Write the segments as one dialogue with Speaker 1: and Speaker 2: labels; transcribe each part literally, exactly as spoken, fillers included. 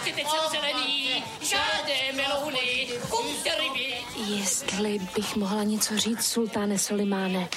Speaker 1: prostě teď jsem zelený, žádné melouny, kupte ryby.
Speaker 2: Jestli bych mohla něco říct, sultáne Solimáne.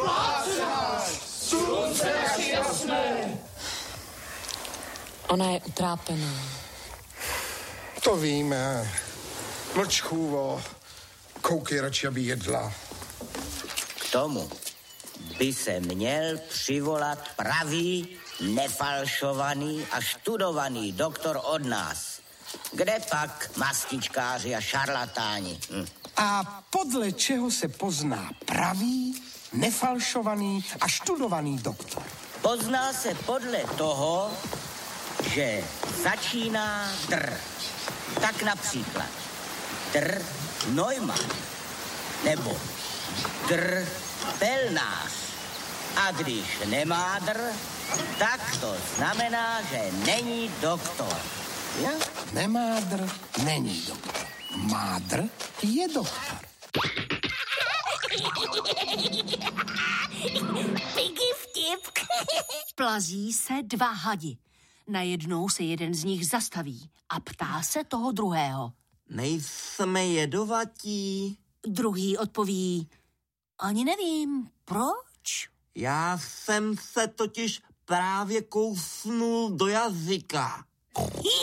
Speaker 1: Slunce naši jasné.
Speaker 2: Ona je utrápená.
Speaker 3: To víme. Mlč, chůvo. Koukej radši, aby jedla.
Speaker 4: K tomu by se měl přivolat pravý, nefalšovaný a študovaný doktor od nás. Kde pak mastičkáři a šarlatáni? Hm.
Speaker 3: A podle čeho se pozná pravý, nefalšovaný a študovaný doktor?
Speaker 4: Pozná se podle toho, že začíná dr. Tak například dr. Neumann nebo dr. Pelnář. A když nemá dr, tak to znamená, že není doktor. Ja?
Speaker 3: Nemá dr, není doktor. Má dr, je doktor.
Speaker 5: Piggy vtip. Plazí se dva hadi. Najednou se jeden z nich zastaví a ptá se toho druhého.
Speaker 6: Nejsme jedovatí?
Speaker 5: Druhý odpoví, ani nevím, proč?
Speaker 6: Já jsem se totiž právě kousnul do jazyka.